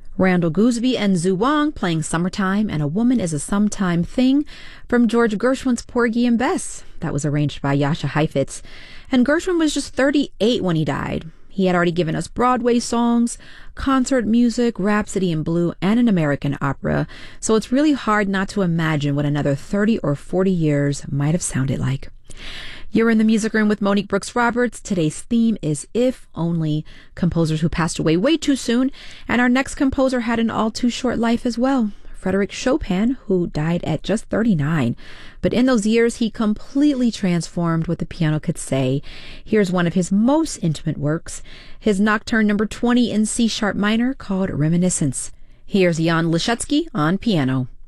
Randall Gooseby and Zhu Wang playing Summertime and A Woman is a Sometime Thing from George Gershwin's Porgy and Bess. That was arranged by Jascha Heifetz. And Gershwin was just 38 when he died. He had already given us Broadway songs, concert music, Rhapsody in Blue, and an American opera, so it's really hard not to imagine what another 30 or 40 years might have sounded like. You're in the Music Room with Monique Brooks Roberts. Today's theme is If Only, composers who passed away way too soon, and our next composer had an all too short life as well. Frédéric Chopin, who died at just 39. But in those years, he completely transformed what the piano could say. Here's one of his most intimate works, his Nocturne number 20 in C-sharp minor called Reminiscence. Here's Jan Liszewski on piano.